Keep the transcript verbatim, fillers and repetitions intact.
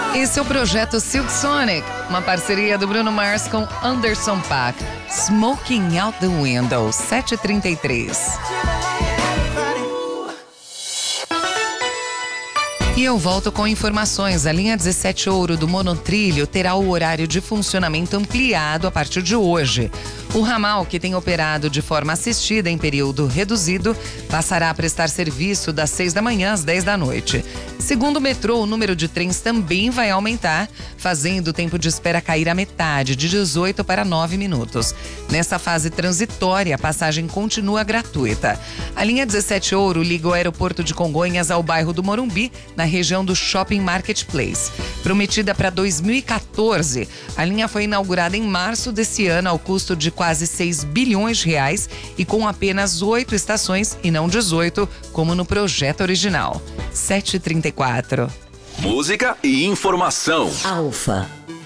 Esse é o projeto Silk Sonic, uma parceria do Bruno Mars com Anderson .Paak. Smoking Out the Window, sete e trinta e três. E eu volto com informações. A linha dezessete Ouro do Monotrilho terá o horário de funcionamento ampliado a partir de hoje. O ramal, que tem operado de forma assistida em período reduzido, passará a prestar serviço das seis da manhã às dez da noite. Segundo o metrô, o número de trens também vai aumentar, fazendo o tempo de espera cair à metade, de dezoito para nove minutos. Nessa fase transitória, a passagem continua gratuita. A linha dezessete Ouro liga o aeroporto de Congonhas ao bairro do Morumbi, na região do Shopping Marketplace. Prometida para dois mil e quatorze, a linha foi inaugurada em março desse ano ao custo de quase seis bilhões de reais e com apenas oito estações e não dezoito, como no projeto original. sete e trinta e quatro. Música e informação. Alfa.